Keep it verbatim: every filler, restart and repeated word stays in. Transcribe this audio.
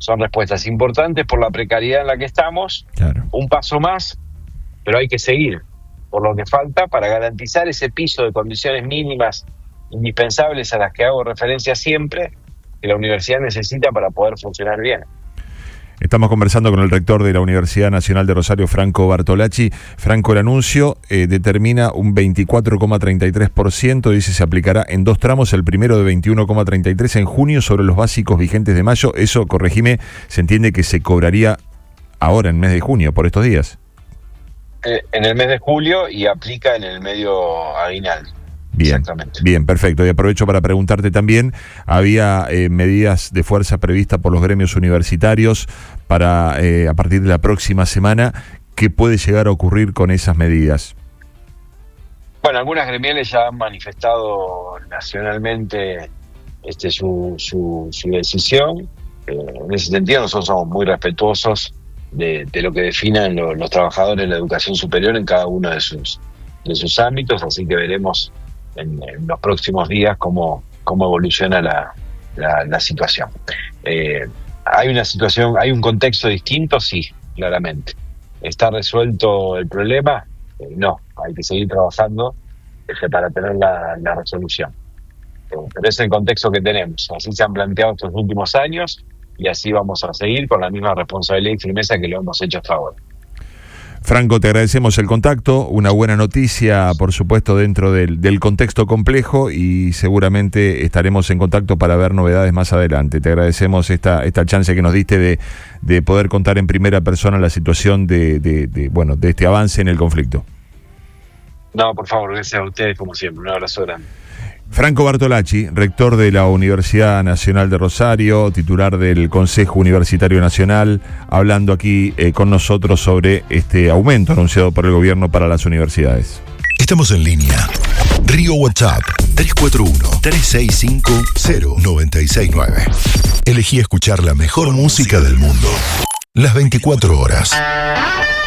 son respuestas importantes por la precariedad en la que estamos, claro. Un paso más, pero hay que seguir por lo que falta para garantizar ese piso de condiciones mínimas indispensables a las que hago referencia siempre, que la universidad necesita para poder funcionar bien. Estamos conversando con el rector de la Universidad Nacional de Rosario, Franco Bartolacci. Franco, el anuncio eh, determina un veinticuatro coma treinta y tres por ciento, dice se aplicará en dos tramos, el primero de veintiuno coma treinta y tres en junio sobre los básicos vigentes de mayo. Eso, corregime, se entiende que se cobraría ahora en mes de junio, por estos días. Eh, en el mes de julio y aplica en el medio aguinaldo. Bien, exactamente. Bien, perfecto. Y aprovecho para preguntarte también, había eh, medidas de fuerza previstas por los gremios universitarios para, eh, a partir de la próxima semana, ¿qué puede llegar a ocurrir con esas medidas? Bueno, algunas gremiales ya han manifestado nacionalmente este, su, su, su decisión. Eh, en ese sentido, nosotros somos muy respetuosos de, de lo que definan lo, los trabajadores de la educación superior en cada uno de sus, de sus ámbitos, así que veremos En, en los próximos días cómo, cómo evoluciona la, la, la situación. Eh, hay una situación, hay un contexto distinto, sí, claramente. ¿Está resuelto el problema? Eh, no, hay que seguir trabajando este, para tener la, la resolución. Eh, pero es el contexto que tenemos. Así se han planteado estos últimos años y así vamos a seguir con la misma responsabilidad y firmeza que lo hemos hecho hasta ahora. Franco, te agradecemos el contacto, una buena noticia, por supuesto, dentro del, del contexto complejo y seguramente estaremos en contacto para ver novedades más adelante. Te agradecemos esta esta chance que nos diste de, de poder contar en primera persona la situación de, de, de, bueno, de este avance en el conflicto. No, por favor, gracias a ustedes como siempre, un abrazo grande. Franco Bartolacci, rector de la Universidad Nacional de Rosario, titular del Consejo Universitario Nacional, hablando aquí eh, con nosotros sobre este aumento anunciado por el gobierno para las universidades. Estamos en línea. Río WhatsApp tres cuatro uno, tres seis cinco, cero nueve seis nueve. Elegí escuchar la mejor música del mundo las veinticuatro horas.